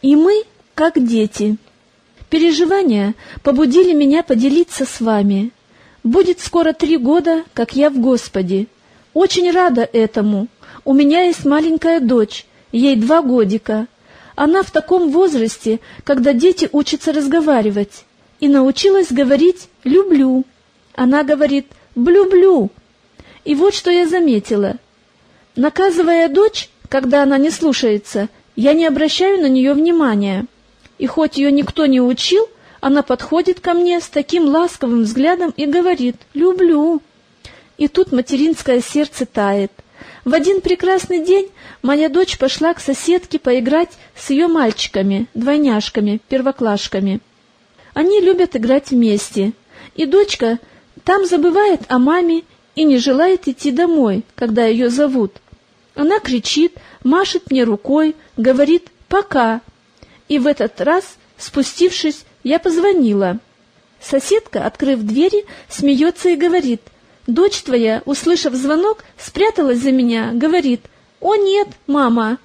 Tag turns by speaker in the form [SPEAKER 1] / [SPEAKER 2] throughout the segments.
[SPEAKER 1] И мы, как дети. Переживания побудили меня поделиться с вами. Будет скоро 3 года, как я в Господе. Очень рада этому. У меня есть маленькая дочь, ей 2 годика. Она в таком возрасте, когда дети учатся разговаривать. И научилась говорить «люблю». Она говорит «блю-блю». И вот что я заметила. Наказывая дочь, когда она не слушается, я не обращаю на нее внимания. И хоть ее никто не учил, она подходит ко мне с таким ласковым взглядом и говорит «люблю». И тут материнское сердце тает. В один прекрасный день моя дочь пошла к соседке поиграть с ее мальчиками, двойняшками, первоклашками. Они любят играть вместе, и дочка там забывает о маме и не желает идти домой, когда ее зовут. Она кричит, машет мне рукой, говорит «пока». И в этот раз, спустившись, я позвонила. Соседка, открыв двери, смеется и говорит: «Дочь твоя, услышав звонок, спряталась за меня, говорит: „О нет, мама!“»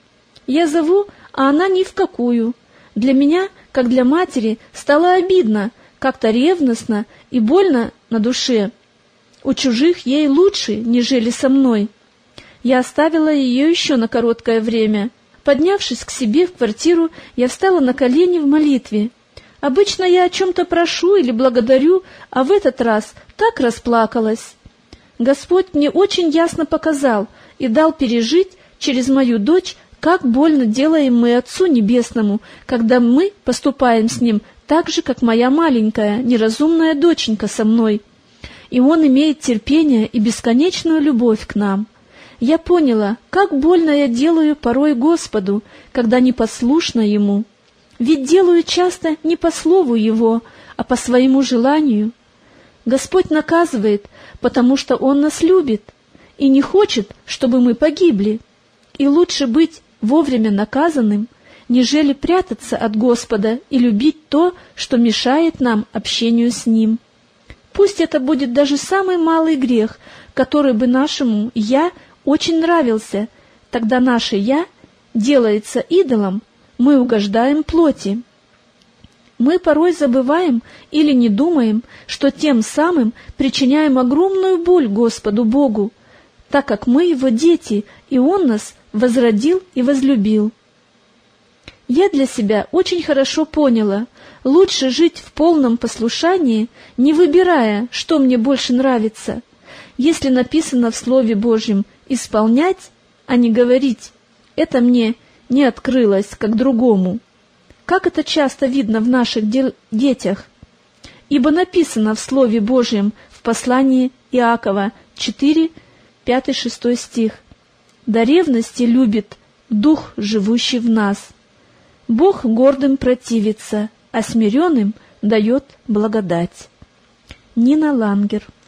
[SPEAKER 1] Я зову, а она ни в какую. Для меня, как для матери, стало обидно, как-то ревностно и больно на душе. У чужих ей лучше, нежели со мной. Я оставила ее еще на короткое время. Поднявшись к себе в квартиру, я встала на колени в молитве. Обычно я о чем-то прошу или благодарю, а в этот раз так расплакалась. Господь мне очень ясно показал и дал пережить через мою дочь, как больно делаем мы Отцу Небесному, когда мы поступаем с Ним так же, как моя маленькая, неразумная доченька со мной. И Он имеет терпение и бесконечную любовь к нам. Я поняла, как больно я делаю порой Господу, когда непослушна Ему. Ведь делаю часто не по слову Его, а по своему желанию. Господь наказывает, потому что Он нас любит и не хочет, чтобы мы погибли. И лучше быть вовремя наказанным, нежели прятаться от Господа и любить то, что мешает нам общению с Ним. Пусть это будет даже самый малый грех, который бы нашему «я» очень нравился, тогда наше «я» делается идолом, мы угождаем плоти. Мы порой забываем или не думаем, что тем самым причиняем огромную боль Господу Богу, так как мы Его дети, и Он нас возродил и возлюбил. Я для себя очень хорошо поняла, лучше жить в полном послушании, не выбирая, что мне больше нравится. Если написано в Слове Божьем «исполнять», а не говорить «это мне не открылось, как другому». Как это часто видно в наших детях. Ибо написано в Слове Божьем в послании Иакова 4, 5-6 стих: «До ревности любит Дух, живущий в нас. Бог гордым противится, а смиренным дает благодать». Нина Лангер.